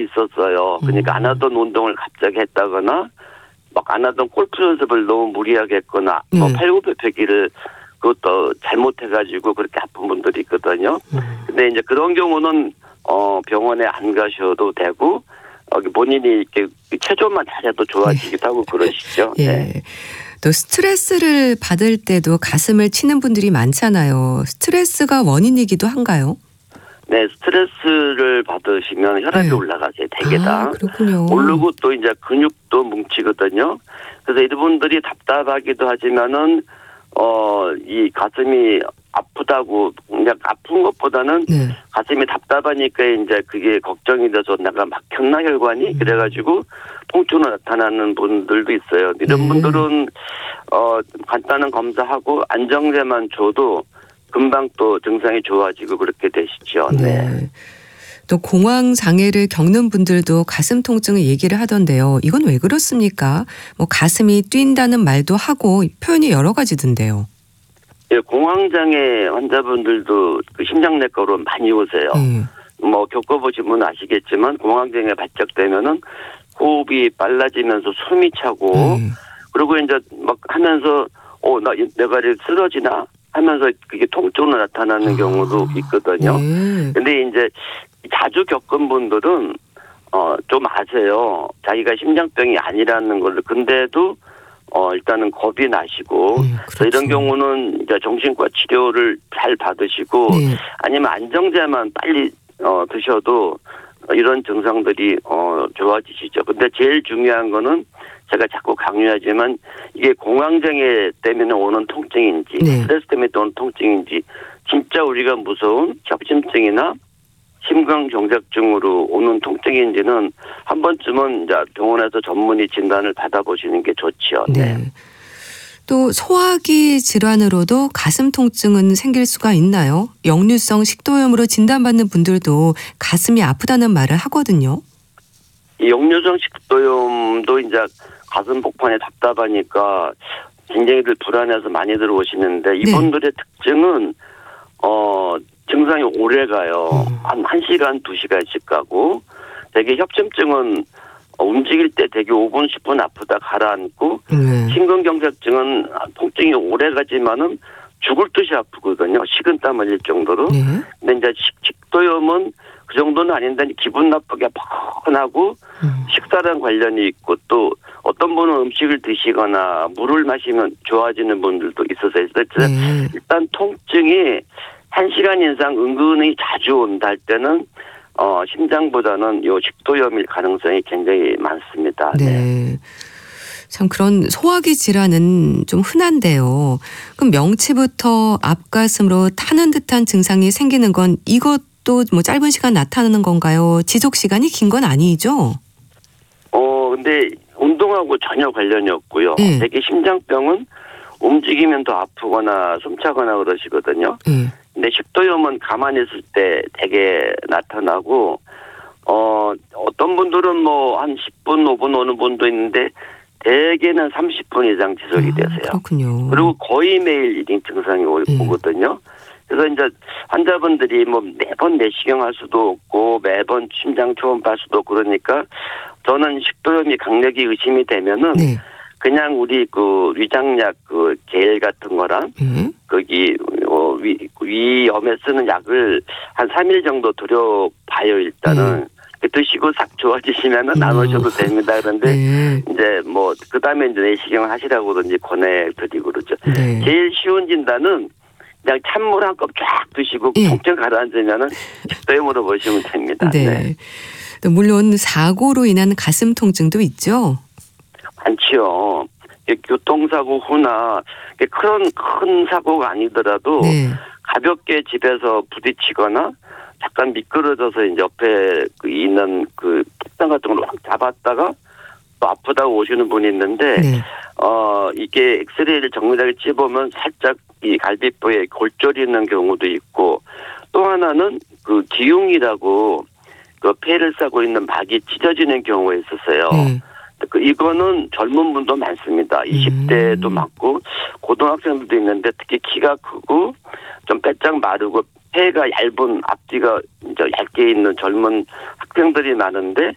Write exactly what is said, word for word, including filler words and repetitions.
있었어요. 그러니까 안 하던 운동을 갑자기 했다거나 막 안 하던 골프 연습을 너무 무리하게 했거나 네. 뭐 팔굽혀펴기를 그것도 잘못해가지고 그렇게 아픈 분들이 있거든요. 음. 근데 이제 그런 경우는 어 병원에 안 가셔도 되고 어 본인이 이렇게 체조만 잘해도 좋아지기도 하고 그러시죠. 예. 네. 또 스트레스를 받을 때도 가슴을 치는 분들이 많잖아요. 스트레스가 원인이기도 한가요? 네, 스트레스를 받으시면 혈압이 네. 올라가세요. 대개 다. 아, 그렇군요. 오르고 또 이제 근육도 뭉치거든요. 그래서 이분들이 답답하기도 하지만은 어, 이 가슴이 아프다고 그냥 아픈 것보다는 네. 가슴이 답답하니까 이제 그게 걱정이 돼서 내가 막혔나 혈관이 음. 그래가지고 통증이 나타나는 분들도 있어요. 이런 네. 분들은 어 간단한 검사하고 안정제만 줘도 금방 또 증상이 좋아지고 그렇게 되시죠. 네. 네. 또 공황 장애를 겪는 분들도 가슴 통증을 얘기를 하던데요. 이건 왜 그렇습니까? 뭐 가슴이 뛴다는 말도 하고 표현이 여러 가지던데요. 예, 공황장애 환자분들도 그 심장내과로 많이 오세요. 네. 뭐 겪어보시면 아시겠지만 공황장애 발작되면은 호흡이 빨라지면서 숨이 차고 네. 그리고 이제 막 하면서 어, 나 내가 이렇게 쓰러지나 하면서 그게 통증으로 나타나는 아. 경우도 있거든요. 네. 근데 이제 자주 겪은 분들은 어, 좀 아세요. 자기가 심장병이 아니라는 걸. 근데도 어, 일단은 겁이 나시고 네, 그래서 이런 그렇죠. 경우는 이제 정신과 치료를 잘 받으시고 네. 아니면 안정제만 빨리 어, 드셔도 이런 증상들이 어, 좋아지시죠. 근데 제일 중요한 거는 제가 자꾸 강조하지만 이게 공황장애 때문에 오는 통증인지 네. 스트레스 때문에 오는 통증인지 진짜 우리가 무서운 협심증이나 심근경색증으로 오는 통증인지는 한 번쯤은 이제 병원에서 전문의 진단을 받아보시는 게 좋지요. 네. 네. 또 소화기 질환으로도 가슴 통증은 생길 수가 있나요? 역류성 식도염으로 진단받는 분들도 가슴이 아프다는 말을 하거든요. 이 역류성 식도염도 이제 가슴 복판에 답답하니까 굉장히들 불안해서 많이들 오시는데 이분들의 네. 특징은 어 증상이 오래 가요. 음. 한 한 시간, 두 시간씩 가고 되게 협심증은 움직일 때 되게 오 분, 십 분 아프다 가라앉고 네. 심근경색증은 통증이 오래 가지만은 죽을 듯이 아프거든요. 식은땀 흘릴 정도로. 네. 근데 이제 식, 식도염은 그 정도는 아닌데 기분 나쁘게 뻔하고 음. 식사랑 관련이 있고 또 어떤 분은 음식을 드시거나 물을 마시면 좋아지는 분들도 있어서 네. 일단 통증이 한 시간 이상 은근히 자주 온다 할 때는 어, 심장보다는 요 식도염일 가능성이 굉장히 많습니다. 네. 네. 참 그런 소화기 질환은 좀 흔한데요. 그럼 명치부터 앞가슴으로 타는 듯한 증상이 생기는 건 이것도 뭐 짧은 시간 나타나는 건가요? 지속 시간이 긴 건 아니죠? 어, 근데 운동하고 전혀 관련이 없고요. 네. 되게 심장병은 움직이면 더 아프거나 숨차거나 그러시거든요. 네. 근데 식도염은 가만히 있을 때 되게 나타나고 어 어떤 분들은 뭐 한 십 분, 오 분 오는 분도 있는데 대개는 삼십 분 이상 지속이 아, 되세요. 그렇군요. 그리고 거의 매일 이 증상이 네. 오거든요. 그래서 이제 환자분들이 뭐 매번 내시경 할 수도 없고 매번 심장 초음파 할 수도 없고 그러니까 저는 식도염이 강력히 의심이 되면은 네. 그냥 우리 그 위장약 그 겔 같은 거랑 네. 거기 어, 위 위염에 쓰는 약을 한 삼 일 정도 들여봐요 일단은. 네. 드시고 싹 좋아지시면은 안 오셔도 됩니다. 그런데 네. 이제 뭐 그다음에 이제 내시경을 하시라고든지 권해드리고 그러죠. 네. 제일 쉬운 진단은 그냥 찬물 한 컵 쫙 드시고 예. 통증 가라앉으면은 식도염으로 보시면 됩니다. 네. 네. 또 물론 사고로 인한 가슴 통증도 있죠. 많지요. 교통사고 후나 그런 큰 사고가 아니더라도 네. 가볍게 집에서 부딪히거나 잠깐 미끄러져서 이제 옆에 있는 그 책상 같은 걸 확 잡았다가 또 아프다고 오시는 분이 있는데 네. 어 이게 엑스레이를 정밀하게 찝어보면 살짝 이 갈비뼈에 골절이 있는 경우도 있고 또 하나는 그 기흉이라고 그 폐를 싸고 있는 막이 찢어지는 경우가 있었어요. 네. 그 이거는 젊은 분도 많습니다. 이십 대도 음. 많고 고등학생들도 있는데 특히 키가 크고 좀 빼짝 마르고 폐가 얇은 앞뒤가 이제 얇게 있는 젊은 학생들이 많은데